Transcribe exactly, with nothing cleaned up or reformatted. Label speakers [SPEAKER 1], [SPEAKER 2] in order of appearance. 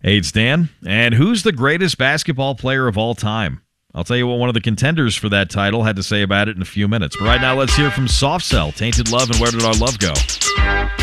[SPEAKER 1] Hey, it's Dan. And who's the greatest basketball player of all time? I'll tell you what one of the contenders for that title had to say about it in a few minutes. But right now, let's hear from Soft Cell, Tainted Love, and Where Did Our Love Go?